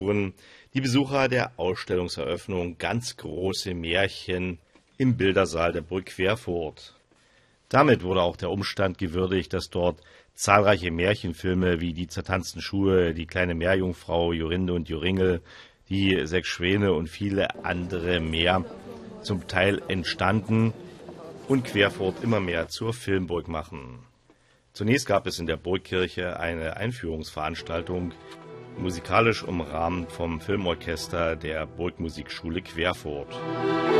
Die Besucher der Ausstellungseröffnung Ganz große Märchen im Bildersaal der Burg Querfurt. Damit wurde auch der Umstand gewürdigt, dass dort zahlreiche Märchenfilme wie Die zertanzten Schuhe, Die kleine Meerjungfrau, Jorinde und Joringel, Die sechs Schwäne und viele andere mehr zum Teil entstanden und Querfurt immer mehr zur Filmburg machen. Zunächst gab es in der Burgkirche eine Einführungsveranstaltung, musikalisch umrahmt vom Filmorchester der Burgmusikschule Querfurt.